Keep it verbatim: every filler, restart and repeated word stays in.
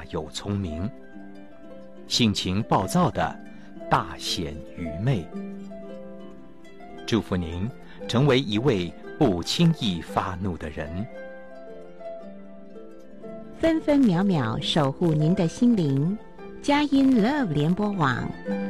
有聪明，性情暴躁的大显愚昧。祝福您成为一位不轻易发怒的人。 分分秒秒守护您的心灵，佳音 Love 联播网。